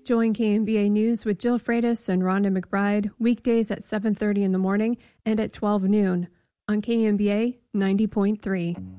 Join KMBA News with Jill Freitas and Rhonda McBride weekdays at 7:30 in the morning and at 12 noon on KMBA 90.3.